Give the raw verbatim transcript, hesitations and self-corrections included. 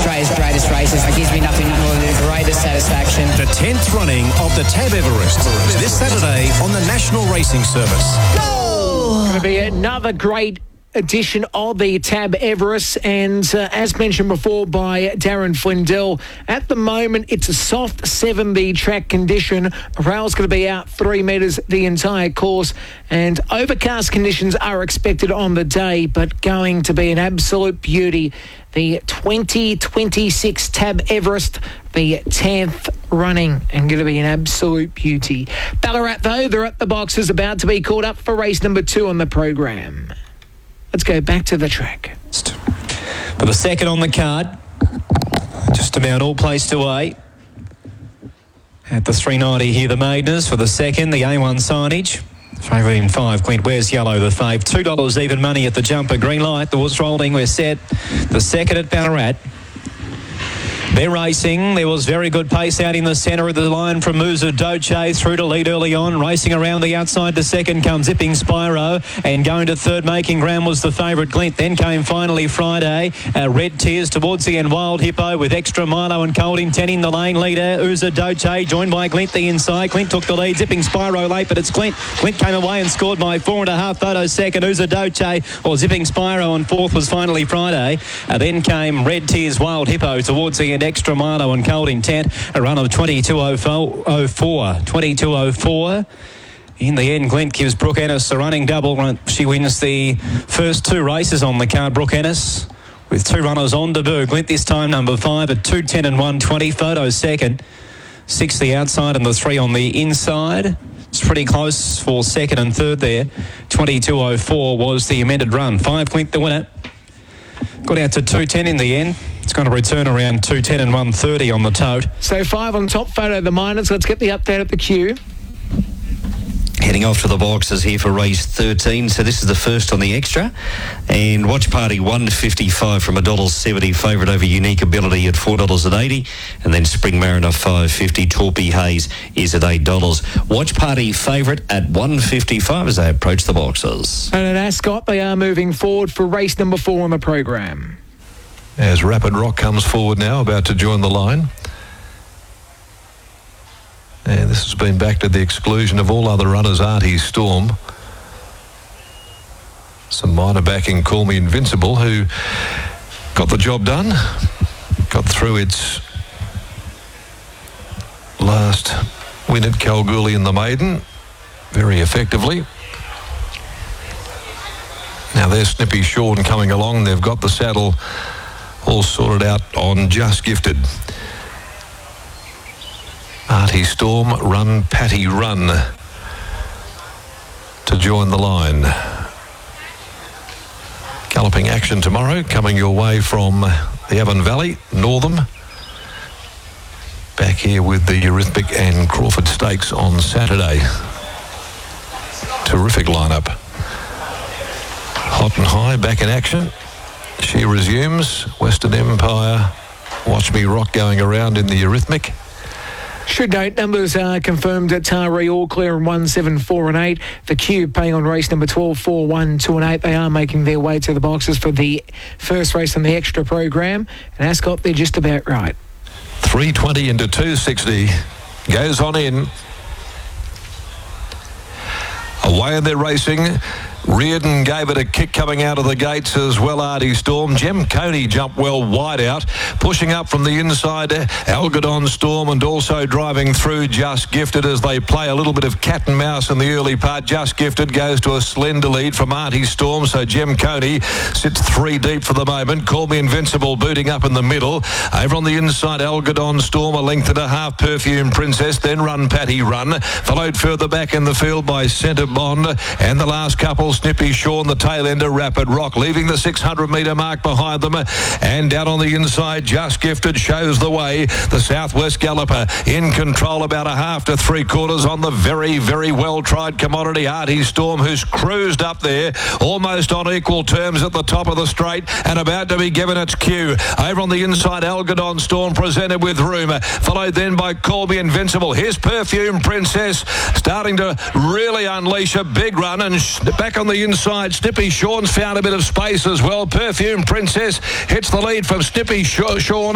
Australia's greatest races. It gives me nothing more than the greatest satisfaction. The tenth running of the Tab Everest this Saturday on the National Racing Service. Going to be another great edition of the Tab Everest, and uh, as mentioned before by Darren Flindell, at the moment it's a soft seven B track condition. Rail's going to be out three metres the entire course, and overcast conditions are expected on the day, but going to be an absolute beauty. The twenty twenty-six Tab Everest, the tenth running, and going to be an absolute beauty. Ballarat, though, they're at the boxes, about to be called up for race number two on the program. Let's go back to the track. For the second on the card, just about all placed away. At the three ninety here, the Maideners. For the second, the A one signage. Favourite in five, Quint Where's Yellow, the fave. two dollars even money at the jumper. Green light, the horse rolling, we're set. The second at Ballarat. They're racing. There was very good pace out in the centre of the line from Musa Doce through to lead early on. Racing around the outside to second comes Zipping Spyro, and going to third making ground was the favourite Glint. Then came finally Friday. Uh, Red Tears towards the end. Wild Hippo with Extra Milo and Cold Intent in the lane. Leader Uza Doce joined by Glint the inside. Glint took the lead. Zipping Spyro late, but it's Glint. Glint came away and scored by four and a half photos second. Uza Doce or Zipping Spyro, and fourth was finally Friday. Uh, then came Red Tears, Wild Hippo towards the end. Extra Milo and Cold Intent, a run of twenty-two oh four. twenty-two oh four. In the end, Glint gives Brooke Ennis a running double run. She wins the first two races on the card, Brooke Ennis, with two runners on debut. Glint this time number five at two ten and one twenty. Photo second. Six the outside and the three on the inside. It's pretty close for second and third there. twenty-two oh four was the amended run. Five Glint the winner. Got out to two ten in the end. It's going to return around two ten and one thirty on the tote. So five on top, Photo the Miners. Let's get the update at the queue. Heading off to the boxes here for race thirteen. So this is the first on the extra. And Watch Party one fifty-five from one dollar seventy. Favourite over Unique Ability at four dollars eighty. And then Spring Mariner five fifty. Torpy Hayes is at eight dollars. Watch Party favourite at one fifty-five as they approach the boxes. And at Ascot, they are moving forward for race number four on the program. As Rapid Rock comes forward now, about to join the line. And this has been back to the exclusion of all other runners. Artie Storm. Some minor backing, Call Me Invincible, who got the job done. Got through its last win at Kalgoorlie in the maiden very effectively. Now there's Snippy Sean coming along. They've got the saddle all sorted out on Just Gifted. Artie Storm, Run Patty Run to join the line. Galloping action tomorrow coming your way from the Avon Valley, Northam. Back here with the Eurythmic and Crawford Stakes on Saturday. Terrific lineup. Hot and High back in action. She resumes. Western Empire, Watch Me Rock going around in the Eurythmic. Should note, numbers are confirmed at Taree, all clear in one, seven, four and eight. The Cube paying on race number twelve, four, one, two and eight. They are making their way to the boxes for the first race on the extra program. And Ascot, they're just about right. three twenty into two sixty. Goes on in. Away and they're racing. Reardon gave it a kick coming out of the gates as well, Artie Storm. Jem Coney jumped well wide out. Pushing up from the inside, Algodon Storm, and also driving through Just Gifted as they play a little bit of cat and mouse in the early part. Just Gifted goes to a slender lead from Artie Storm, so Jem Coney sits three deep for the moment. Call Me Invincible booting up in the middle. Over on the inside, Algodon Storm, a length and a half, Perfume Princess, then Run Patty Run. Followed further back in the field by Centre Bond, and the last couple, Snippy Sean, the tail ender, Rapid Rock, leaving the six hundred metre mark behind them. And down on the inside, Just Gifted shows the way. The Southwest Galloper in control, about a half to three quarters on the very, very well-tried commodity, Artie Storm, who's cruised up there, almost on equal terms at the top of the straight and about to be given its cue. Over on the inside, Algodon Storm presented with room, followed then by Call Me Invincible. Here's Perfume Princess starting to really unleash a big run, and back on the inside, Snippy Sean's found a bit of space as well. Perfume Princess hits the lead from Snippy Sean.